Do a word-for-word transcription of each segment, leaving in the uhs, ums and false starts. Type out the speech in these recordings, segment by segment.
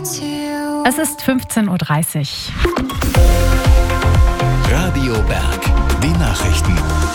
Es ist fünfzehn Uhr dreißig. Radio Berg, die Nachrichten.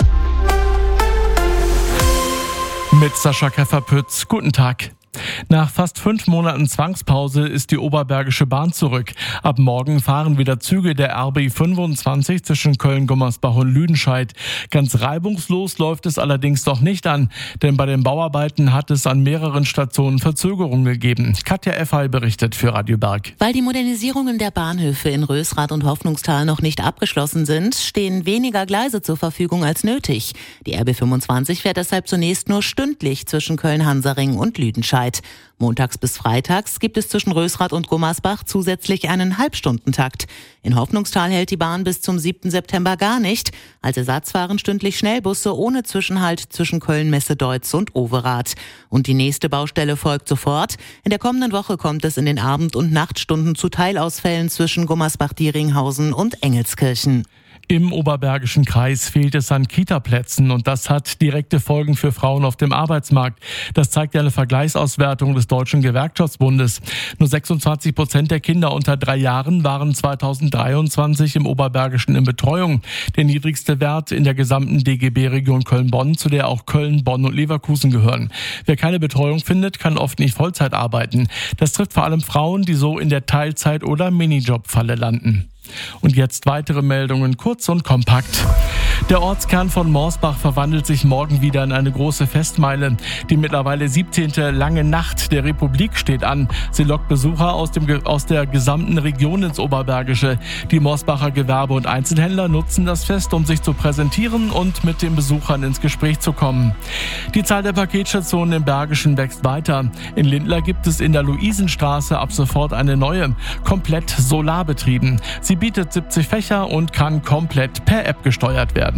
Mit Sascha Käferpütz, guten Tag. Nach fast fünf Monaten Zwangspause ist die Oberbergische Bahn zurück. Ab morgen fahren wieder Züge der R B fünfundzwanzig zwischen Köln-Gummersbach und Lüdenscheid. Ganz reibungslos läuft es allerdings noch nicht an, denn bei den Bauarbeiten hat es an mehreren Stationen Verzögerungen gegeben. Katja Effay berichtet für Radio Berg. Weil die Modernisierungen der Bahnhöfe in Rösrath und Hoffnungstal noch nicht abgeschlossen sind, stehen weniger Gleise zur Verfügung als nötig. Die R B fünfundzwanzig fährt deshalb zunächst nur stündlich zwischen Köln-Hansaring und Lüdenscheid. Montags bis freitags gibt es zwischen Rösrath und Gummersbach zusätzlich einen Halbstundentakt. In Hoffnungstal hält die Bahn bis zum siebten September gar nicht. Als Ersatz fahren stündlich Schnellbusse ohne Zwischenhalt zwischen Köln-Messe-Deutz und Overath. Und die nächste Baustelle folgt sofort. In der kommenden Woche kommt es in den Abend- und Nachtstunden zu Teilausfällen zwischen Gummersbach-Dieringhausen und Engelskirchen. Im Oberbergischen Kreis fehlt es an Kita-Plätzen und das hat direkte Folgen für Frauen auf dem Arbeitsmarkt. Das zeigt eine Vergleichsauswertung des Deutschen Gewerkschaftsbundes. Nur sechsundzwanzig Prozent der Kinder unter drei Jahren waren zweitausenddreiundzwanzig im Oberbergischen in Betreuung. Der niedrigste Wert in der gesamten D G B-Region Köln-Bonn, zu der auch Köln, Bonn und Leverkusen gehören. Wer keine Betreuung findet, kann oft nicht Vollzeit arbeiten. Das trifft vor allem Frauen, die so in der Teilzeit- oder Minijob-Falle landen. Und jetzt weitere Meldungen, kurz und kompakt. Der Ortskern von Morsbach verwandelt sich morgen wieder in eine große Festmeile. Die mittlerweile siebzehnte Lange Nacht der Republik steht an. Sie lockt Besucher aus, dem, aus der gesamten Region ins Oberbergische. Die Morsbacher Gewerbe- und Einzelhändler nutzen das Fest, um sich zu präsentieren und mit den Besuchern ins Gespräch zu kommen. Die Zahl der Paketstationen im Bergischen wächst weiter. In Lindlar gibt es in der Luisenstraße ab sofort eine neue, komplett solarbetrieben. Sie bietet siebzig Fächer und kann komplett per App gesteuert werden.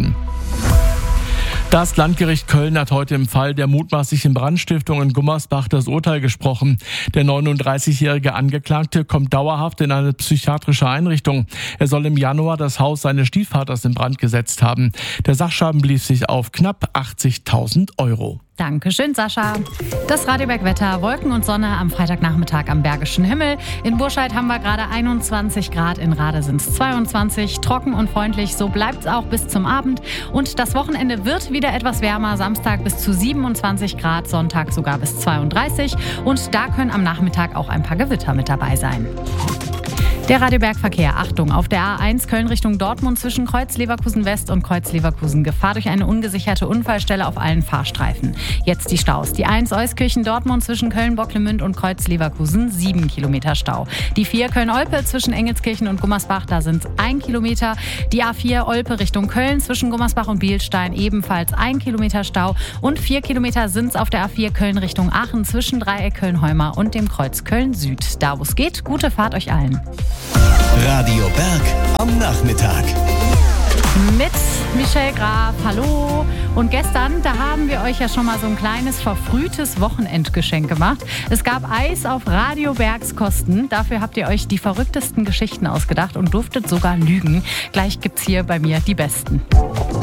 Das Landgericht Köln hat heute im Fall der mutmaßlichen Brandstiftung in Gummersbach das Urteil gesprochen. Der neununddreißigjährige Angeklagte kommt dauerhaft in eine psychiatrische Einrichtung. Er soll im Januar das Haus seines Stiefvaters in Brand gesetzt haben. Der Sachschaden belief sich auf knapp achtzigtausend Euro. Dankeschön, Sascha. Das Radio Berg Wetter, Wolken und Sonne am Freitagnachmittag am Bergischen Himmel. In Burscheid haben wir gerade einundzwanzig Grad, in Rade sind es zweiundzwanzig. Trocken und freundlich, so bleibt es auch bis zum Abend. Und das Wochenende wird wieder etwas wärmer. Samstag bis zu siebenundzwanzig Grad, Sonntag sogar bis zweiunddreißig. Und da können am Nachmittag auch ein paar Gewitter mit dabei sein. Der Radio Berg Verkehr. Achtung, auf der A eins Köln Richtung Dortmund zwischen Kreuz Leverkusen West und Kreuz Leverkusen. Gefahr durch eine ungesicherte Unfallstelle auf allen Fahrstreifen. Jetzt die Staus. Die eins Euskirchen Dortmund zwischen Köln-Bocklemünd und Kreuz Leverkusen, sieben Kilometer Stau. Die vier Köln-Olpe zwischen Engelskirchen und Gummersbach, da sind es ein Kilometer. Die A vier Olpe Richtung Köln zwischen Gummersbach und Bielstein, ebenfalls ein Kilometer Stau. Und vier Kilometer sind es auf der A vier Köln Richtung Aachen zwischen Dreieck Köln-Heuma und dem Kreuz Köln-Süd. Da wo es geht, gute Fahrt euch allen. Radio Berg am Nachmittag. Mit Michelle Graf, hallo. Und gestern, da haben wir euch ja schon mal so ein kleines verfrühtes Wochenendgeschenk gemacht. Es gab Eis auf Radio Bergs Kosten. Dafür habt ihr euch die verrücktesten Geschichten ausgedacht und durftet sogar lügen. Gleich gibt's hier bei mir die besten.